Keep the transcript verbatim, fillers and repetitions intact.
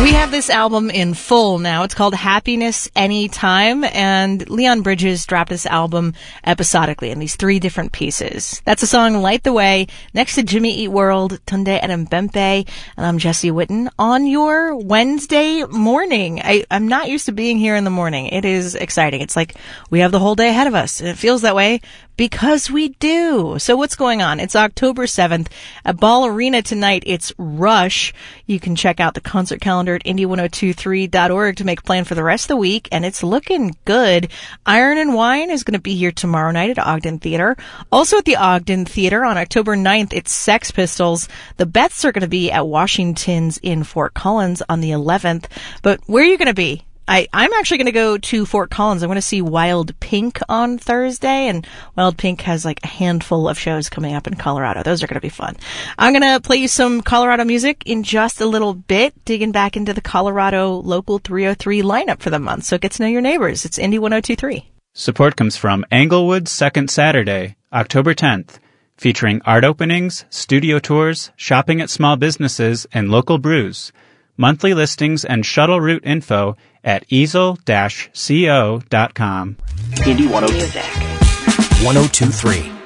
We have this album in full now. It's called Happiness Anytime, and Leon Bridges dropped this album episodically in these three different pieces. That's the song Light the Way, next to Jimmy Eat World, Tunde Adembempe, and I'm Jesse Witten on your Wednesday morning. I, I'm not used to being here in the morning. It is exciting. It's like we have the whole day ahead of us, and it feels that way because we do. So what's going on? It's October seventh at Ball Arena tonight. It's Rush. You can check out the concert calendar at indie ten twenty-three dot org to make a plan for the rest of the week, and it's looking good. Iron and Wine is going to be here tomorrow night at Ogden Theater. Also at the Ogden Theater on October ninth, it's Sex Pistols. The Beths are going to be at Washington's in Fort Collins on the eleventh. But where are you going to be? I, I'm actually going to go to Fort Collins. I'm going to see Wild Pink on Thursday, and Wild Pink has like a handful of shows coming up in Colorado. Those are going to be fun. I'm going to play you some Colorado music in just a little bit, digging back into the Colorado Local three oh three lineup for the month. So get to know your neighbors. It's Indie ten twenty-three. Support comes from Englewood's Second Saturday, October tenth, featuring art openings, studio tours, shopping at small businesses, and local brews. Monthly listings and shuttle route info at easel dash co dot com. Indie ten twenty-three.